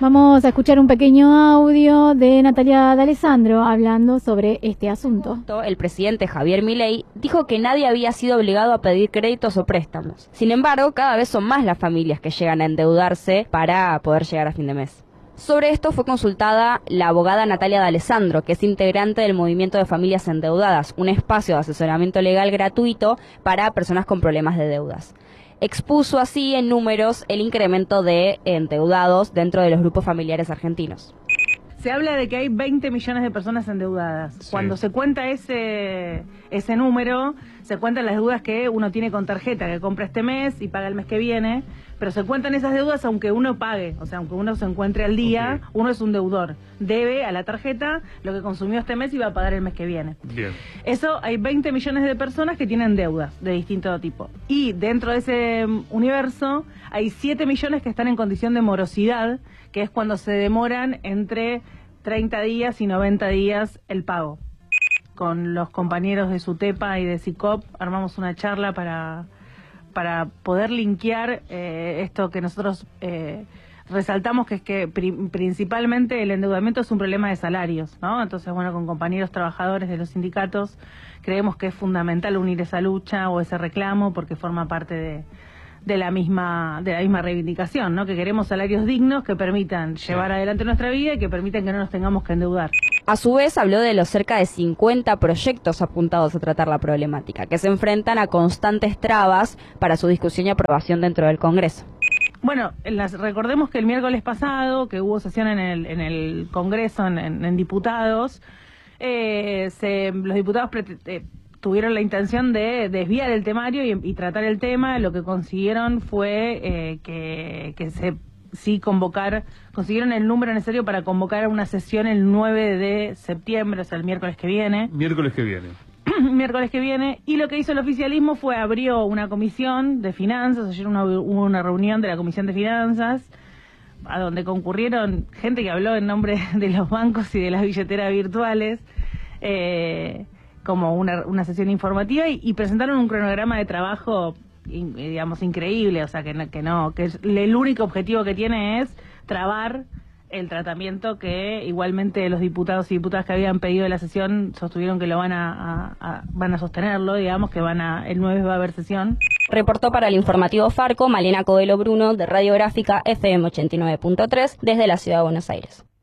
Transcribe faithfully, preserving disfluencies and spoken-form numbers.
Vamos a escuchar un pequeño audio de Natalia D'Alessandro hablando sobre este asunto. El presidente Javier Milei dijo que nadie había sido obligado a pedir créditos o préstamos. Sin embargo, cada vez son más las familias que llegan a endeudarse para poder llegar a fin de mes. Sobre esto fue consultada la abogada Natalia D'Alessandro, que es integrante del Movimiento de Familias Endeudadas, un espacio de asesoramiento legal gratuito para personas con problemas de deudas. Expuso así en números el incremento de endeudados dentro de los grupos familiares argentinos. Se habla de que hay veinte millones de personas endeudadas. Sí. Cuando se cuenta ese ese número, se cuentan las deudas que uno tiene con tarjeta, que compra este mes y paga el mes que viene, pero se cuentan esas deudas aunque uno pague, o sea, aunque uno se encuentre al día, okay. Uno es un deudor, debe a la tarjeta lo que consumió este mes y va a pagar el mes que viene. Bien. Eso, hay veinte millones de personas que tienen deudas de distinto tipo. Y dentro de ese universo hay siete millones que están en condición de morosidad, que es cuando se demoran entre treinta días y noventa días el pago. Con los compañeros de SUTEPA y de SICOP armamos una charla para, para poder linkear eh, esto que nosotros eh, resaltamos, que es que pri principalmente el endeudamiento es un problema de salarios, ¿no? Entonces, bueno, con compañeros trabajadores de los sindicatos creemos que es fundamental unir esa lucha o ese reclamo porque forma parte de... de la misma de la misma reivindicación, ¿no? Que queremos salarios dignos que permitan sí. llevar adelante nuestra vida y que permitan que no nos tengamos que endeudar. A su vez, habló de los cerca de cincuenta proyectos apuntados a tratar la problemática, que se enfrentan a constantes trabas para su discusión y aprobación dentro del Congreso. Bueno, en las, recordemos que el miércoles pasado, que hubo sesión en el, en el Congreso, en, en, en diputados, eh, se, los diputados eh, tuvieron la intención de desviar el temario y, y tratar el tema. Lo que consiguieron fue eh, que, que se sí convocar, consiguieron el número necesario para convocar una sesión el nueve de septiembre, o sea, el miércoles que viene. Miércoles que viene. miércoles que viene. Y lo que hizo el oficialismo fue abrió una comisión de finanzas. Ayer una, hubo una reunión de la comisión de finanzas a donde concurrieron gente que habló en nombre de los bancos y de las billeteras virtuales. Eh... como una, una sesión informativa y, y presentaron un cronograma de trabajo, in, digamos, increíble, o sea, que no, que no, que es, el único objetivo que tiene es trabar el tratamiento que igualmente los diputados y diputadas que habían pedido la sesión sostuvieron que lo van a, a, a van a sostenerlo, digamos, que van a, el nueve va a haber sesión. Reportó para el informativo Farco Malena Codelo Bruno de Radiográfica F M ochenta y nueve punto tres desde la ciudad de Buenos Aires.